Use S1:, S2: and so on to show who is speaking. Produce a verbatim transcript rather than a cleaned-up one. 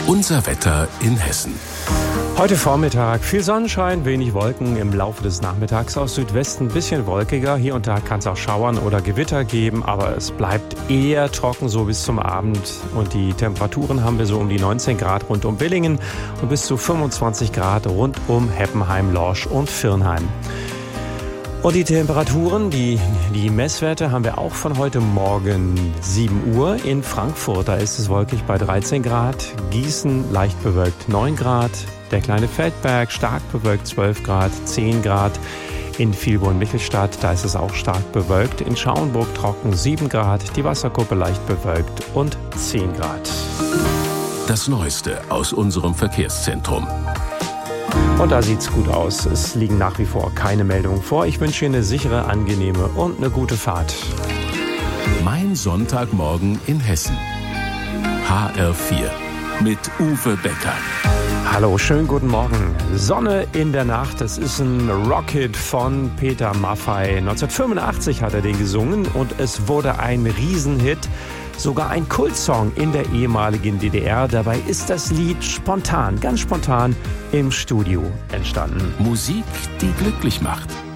S1: Unser Wetter in Hessen.
S2: Heute Vormittag viel Sonnenschein, wenig Wolken, im Laufe des Nachmittags aus Südwesten ein bisschen wolkiger. Hier und da kann es auch Schauern oder Gewitter geben, aber es bleibt eher trocken so bis zum Abend. Und die Temperaturen haben wir so um die neunzehn Grad rund um Villingen und bis zu fünfundzwanzig Grad rund um Heppenheim, Lorsch und Virnheim. Und die Temperaturen, die, die Messwerte haben wir auch von heute Morgen sieben Uhr in Frankfurt. Da ist es wolkig bei dreizehn Grad, Gießen leicht bewölkt neun Grad, der kleine Feldberg stark bewölkt zwölf Grad, zehn Grad. In Vilborn-Michelstadt, da ist es auch stark bewölkt. In Schauenburg trocken sieben Grad, die Wasserkuppe leicht bewölkt und zehn Grad.
S1: Das Neueste aus unserem Verkehrszentrum.
S2: Und da sieht's gut aus. Es liegen nach wie vor keine Meldungen vor. Ich wünsche Ihnen eine sichere, angenehme und eine gute Fahrt.
S1: Mein Sonntagmorgen in Hessen. H R vier mit Uwe Becker.
S2: Hallo, schönen guten Morgen. Sonne in der Nacht, das ist ein Rockhit von Peter Maffay. neunzehnhundertfünfundachtzig hat er den gesungen und es wurde ein Riesenhit. Sogar ein Kultsong in der ehemaligen D D R. Dabei ist das Lied spontan, ganz spontan im Studio entstanden.
S1: Musik, die glücklich macht.